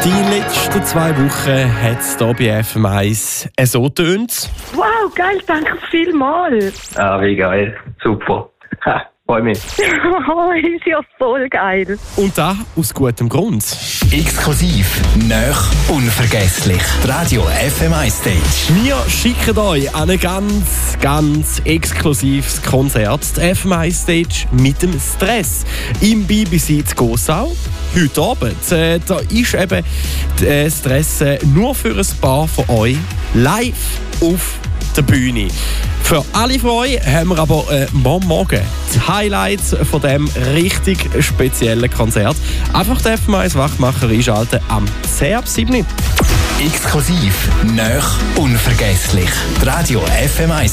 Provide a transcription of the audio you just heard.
Die letzten 2 Wochen hat es hier bei FM1 so tönt. Wow, geil, danke vielmals. Ah, wie geil. Super. Ha, freu mich. Oh, ist ja voll geil. Und das aus gutem Grund. Exklusiv, neu, unvergesslich. Die Radio FM1 Stage. Wir schicken euch an ein ganz exklusives Konzert. Die FM1 Stage mit dem Stress im BBC zu Gossau. Heute Abend. Da ist eben der Stress nur für ein paar von euch live auf der Bühne. Für alle von euch haben wir aber morgen die Highlights von diesem richtig speziellen Konzert. Einfach die FM1 Wachmacher einschalten am 10:07. Exklusiv, neu, unvergesslich. Die Radio FM1